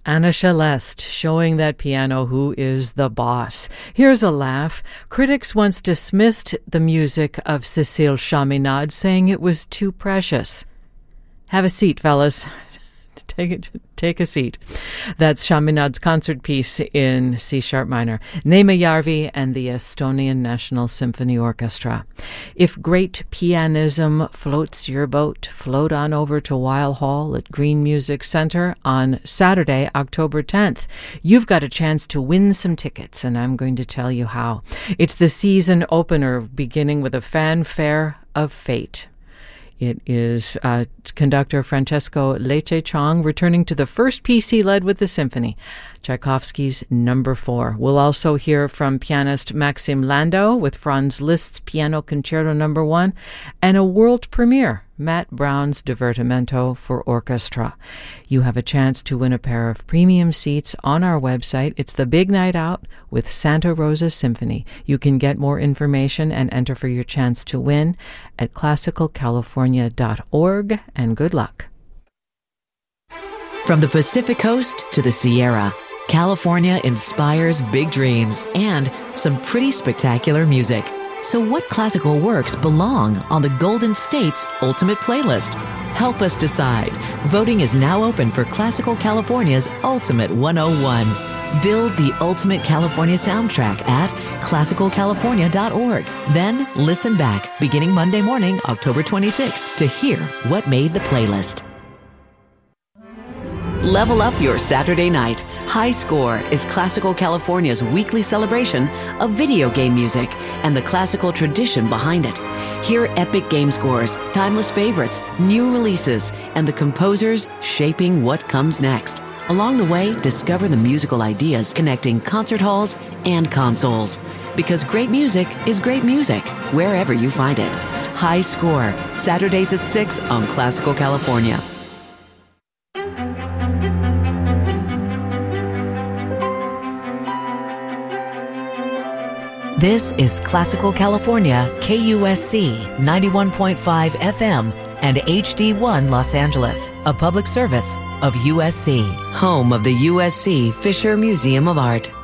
Anna Celeste, showing that piano who is the boss. Here's a laugh. Critics once dismissed the music of Cécile Chaminade, saying it was too precious. Have a seat, fellas. Take a seat. That's Chaminade's concert piece in C-sharp minor. Neeme Järvi and the Estonian National Symphony Orchestra. If great pianism floats your boat, float on over to Weil Hall at Green Music Center on Saturday, October 10th. You've got a chance to win some tickets, and I'm going to tell you how. It's the season opener, beginning with a fanfare of fate. It is conductor Francesco Lecce-Chong returning to the first piece he led with the symphony, Tchaikovsky's No. 4. We'll also hear from pianist Maxim Landau with Franz Liszt's Piano Concerto No. 1 and a world premiere, Matt Brown's Divertimento for Orchestra. You have a chance to win a pair of premium seats on our website. It's the big night out with Santa Rosa Symphony. You can get more information and enter for your chance to win at classicalcalifornia.org, and good luck. From the Pacific Coast to the Sierra, California inspires big dreams and some pretty spectacular music. So what classical works belong on the Golden State's Ultimate Playlist? Help us decide. Voting is now open for Classical California's Ultimate 101. Build the ultimate California soundtrack at classicalcalifornia.org. Then listen back beginning Monday morning, October 26th, to hear what made the playlist. Level up your Saturday night. High Score is Classical California's weekly celebration of video game music and the classical tradition behind it. Hear epic game scores, timeless favorites, new releases, and the composers shaping what comes next. Along the way, discover the musical ideas connecting concert halls and consoles. Because great music is great music, wherever you find it. High Score, Saturdays at 6 on Classical California. This is Classical California, KUSC 91.5 FM and HD1 Los Angeles, a public service of USC, home of the USC Fisher Museum of Art.